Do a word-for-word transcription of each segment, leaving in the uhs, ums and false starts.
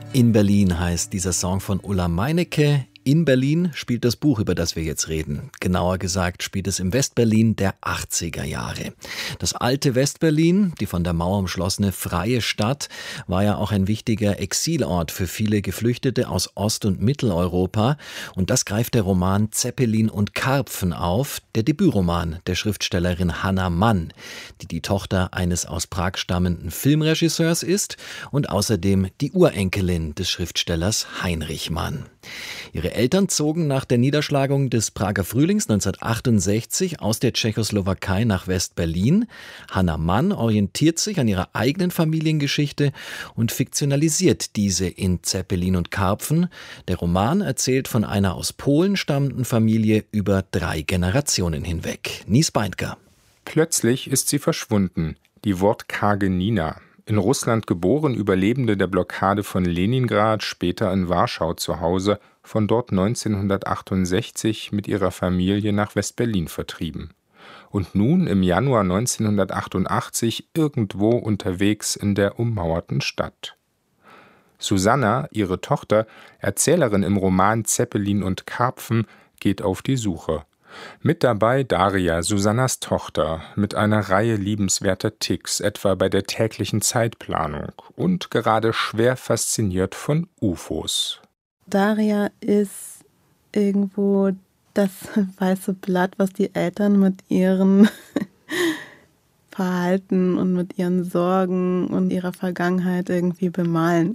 In Berlin heißt dieser Song von Ulla Meinecke. In Berlin spielt das Buch, über das wir jetzt reden. Genauer gesagt spielt es im Westberlin der achtziger Jahre. Das alte Westberlin, die von der Mauer umschlossene freie Stadt, war ja auch ein wichtiger Exilort für viele Geflüchtete aus Ost- und Mitteleuropa. Und das greift der Roman Zeppelin und Karpfen auf, der Debütroman der Schriftstellerin Hannah Mann, die die Tochter eines aus Prag stammenden Filmregisseurs ist und außerdem die Urenkelin des Schriftstellers Heinrich Mann. Ihre Eltern zogen nach der Niederschlagung des Prager Frühlings neunzehnhundertachtundsechzig aus der Tschechoslowakei nach West-Berlin. Hannah Mann orientiert sich an ihrer eigenen Familiengeschichte und fiktionalisiert diese in Zeppelin und Karpfen. Der Roman erzählt von einer aus Polen stammenden Familie über drei Generationen hinweg. Nies Beindker. Plötzlich ist sie verschwunden, die wortkarge Nina. In Russland geboren, Überlebende der Blockade von Leningrad, später in Warschau zu Hause, von dort neunzehnhundertachtundsechzig mit ihrer Familie nach West-Berlin vertrieben. Und nun im Januar neunzehnhundertachtundachtzig irgendwo unterwegs in der ummauerten Stadt. Susanna, ihre Tochter, Erzählerin im Roman Zeppelin und Karpfen, geht auf die Suche. Mit dabei Daria, Susannas Tochter, mit einer Reihe liebenswerter Ticks, etwa bei der täglichen Zeitplanung und gerade schwer fasziniert von U F Os. Daria ist irgendwo das weiße Blatt, was die Eltern mit ihrem Verhalten und mit ihren Sorgen und ihrer Vergangenheit irgendwie bemalen.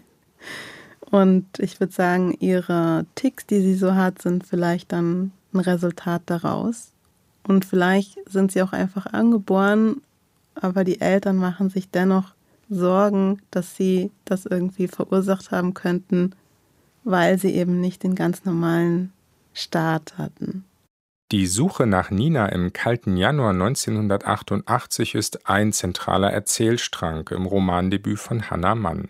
Und ich würde sagen, ihre Ticks, die sie so hat, sind vielleicht dann ein Resultat daraus. Und vielleicht sind sie auch einfach angeboren, aber die Eltern machen sich dennoch Sorgen, dass sie das irgendwie verursacht haben könnten, weil sie eben nicht den ganz normalen Start hatten. Die Suche nach Nina im kalten Januar neunzehnhundertachtundachtzig ist ein zentraler Erzählstrang im Romandebüt von Hannah Mann.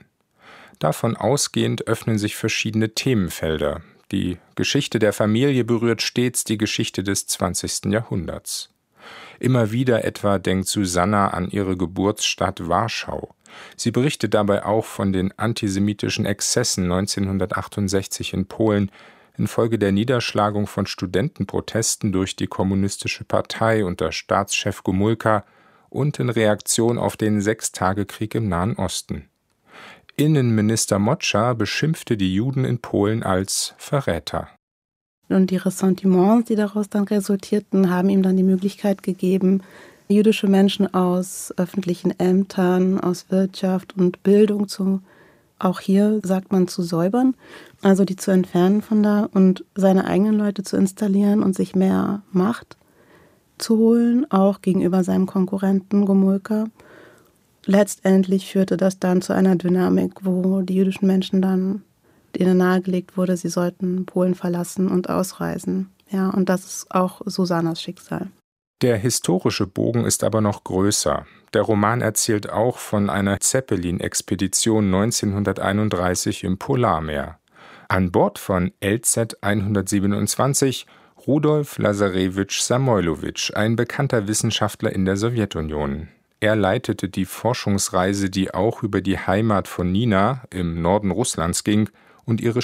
Davon ausgehend öffnen sich verschiedene Themenfelder. Die Geschichte der Familie berührt stets die Geschichte des zwanzigsten Jahrhunderts. Immer wieder etwa denkt Susanna an ihre Geburtsstadt Warschau. Sie berichtet dabei auch von den antisemitischen Exzessen neunzehnhundertachtundsechzig in Polen infolge der Niederschlagung von Studentenprotesten durch die Kommunistische Partei unter Staatschef Gomulka und in Reaktion auf den Sechstagekrieg im Nahen Osten. Innenminister Moczar beschimpfte die Juden in Polen als Verräter. Und die Ressentiments, die daraus dann resultierten, haben ihm dann die Möglichkeit gegeben, jüdische Menschen aus öffentlichen Ämtern, aus Wirtschaft und Bildung zu, auch hier sagt man, zu säubern, also die zu entfernen von da und seine eigenen Leute zu installieren und sich mehr Macht zu holen, auch gegenüber seinem Konkurrenten Gomulka. Letztendlich führte das dann zu einer Dynamik, wo die jüdischen Menschen dann, denen nahegelegt wurde, sie sollten Polen verlassen und ausreisen. Ja, und das ist auch Susannas Schicksal. Der historische Bogen ist aber noch größer. Der Roman erzählt auch von einer Zeppelin-Expedition neunzehnhunderteinunddreißig im Polarmeer. An Bord von L Z hundertsiebenundzwanzig Rudolf Lazarewitsch Samoilowitsch, ein bekannter Wissenschaftler in der Sowjetunion. Er leitete die Forschungsreise, die auch über die Heimat von Nina im Norden Russlands ging und ihre